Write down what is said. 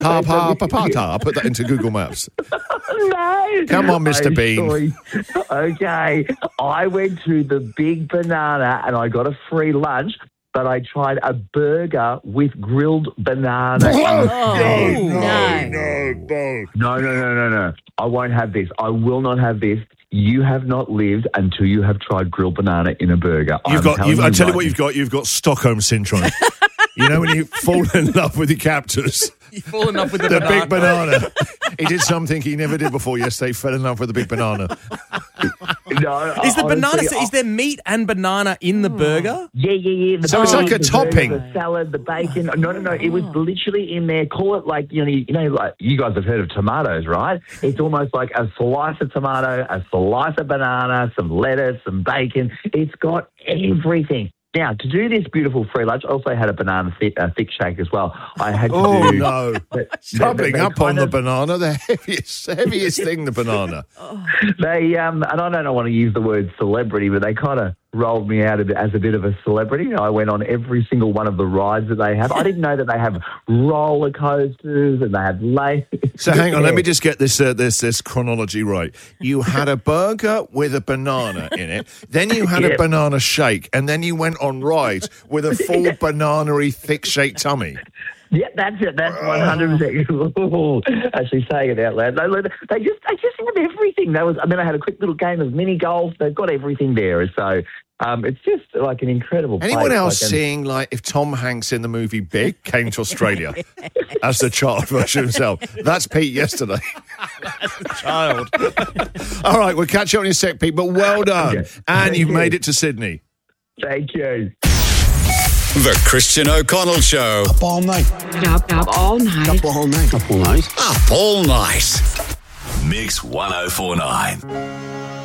Pa-pa-pa-pa-ta. Put that into Google Maps. No. Come on, Mr. Bean. Okay. I went to the Big Banana and I got a free lunch, but I tried a burger with grilled banana. No. I won't have this. I will not have this. You have not lived until you have tried grilled banana in a burger. I tell you what you've got. You've got Stockholm Syndrome. You know when you fall in love with your captors? You fall in love with the big banana. He did something he never did before yesterday. Fell in love with the big banana. No, is the banana? Is there meat and banana in the burger? Yeah. So it's like a topping. The salad, the bacon. No. It was literally in there. Call it like like you guys have heard of tomatoes, right? It's almost like a slice of tomato, a slice of banana, some lettuce, some bacon. It's got everything. Now, to do this beautiful free lunch, I also had a banana thick shake as well. I had to no. Doubling up on the banana, the heaviest thing, the banana. They, and I don't want to use the word celebrity, but they kind of rolled me out as a bit of a celebrity. I went on every single one of the rides that they have. I didn't know that they have roller coasters and they have So hang on, let me just get this chronology right. You had a burger with a banana in it, then you had a banana shake, and then you went on rides with a full banana-y thick-shaped tummy. Yeah, that's it. That's 100%. Actually saying it out loud. They just have everything. And then I had a quick little game of mini golf. They've got everything there. So it's just like an incredible place. Anyone else seeing if Tom Hanks in the movie Big came to Australia as the child version himself? That's Pete yesterday. As a child. All right, we'll catch you on your sec, Pete, but well done. Okay. And you've made it to Sydney. Thank you. The Christian O'Connell Show. Up all night. Up all night. Up all night. Up all night. Up all night. Mix 104.9.